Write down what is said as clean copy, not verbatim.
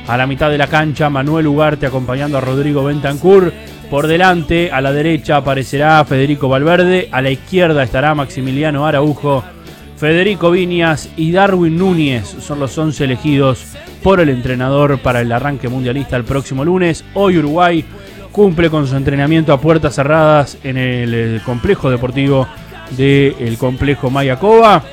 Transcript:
A la mitad de la cancha, Manuel Ugarte acompañando a Rodrigo Bentancur. Por delante, a la derecha aparecerá Federico Valverde. A la izquierda estará Maximiliano Araujo, Federico Viñas y Darwin Núñez. Son los 11 elegidos por el entrenador para el arranque mundialista el próximo lunes. Hoy Uruguay cumple con su entrenamiento a puertas cerradas en el complejo deportivo del complejo Mayacoba.